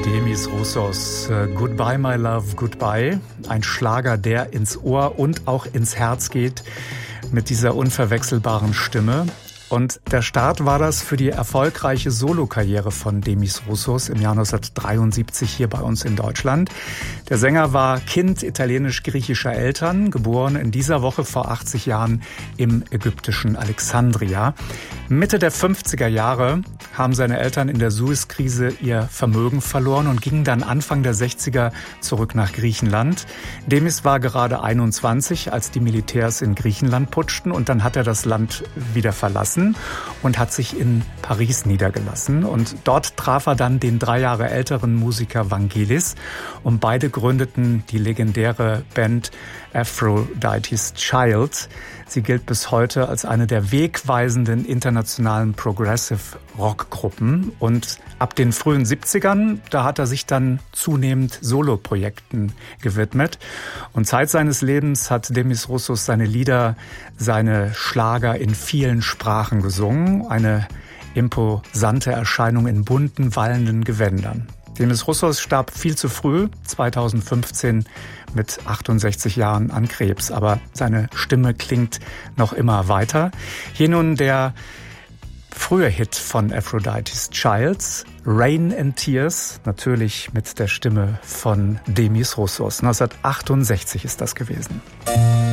Demis Roussos Goodbye My Love, Goodbye. Ein Schlager, der ins Ohr und auch ins Herz geht mit dieser unverwechselbaren Stimme. Und der Start war das für die erfolgreiche Solokarriere von Demis Roussos im Jahr 1973 hier bei uns in Deutschland. Der Sänger war Kind italienisch-griechischer Eltern, geboren in dieser Woche vor 80 Jahren im ägyptischen Alexandria. Mitte der 50er Jahre haben seine Eltern in der Suez-Krise ihr Vermögen verloren und gingen dann Anfang der 60er zurück nach Griechenland. Demis war gerade 21, als die Militärs in Griechenland putschten, und dann hat er das Land wieder verlassen und hat sich in Paris niedergelassen. Und dort traf er dann den 3 Jahre älteren Musiker Vangelis, und beide gründeten die legendäre Band Aphrodite's Child. Sie gilt bis heute als eine der wegweisenden internationalen Progressive-Rock-Gruppen. Und ab den frühen 70ern, da hat er sich dann zunehmend Soloprojekten gewidmet. Und Zeit seines Lebens hat Demis Roussos seine Lieder, seine Schlager in vielen Sprachen gesungen. Eine imposante Erscheinung in bunten, wallenden Gewändern. Demis Roussos starb viel zu früh, 2015 mit 68 Jahren an Krebs. Aber seine Stimme klingt noch immer weiter. Hier nun der frühe Hit von Aphrodite's Child, Rain and Tears, natürlich mit der Stimme von Demis Roussos. 1968 ist das gewesen.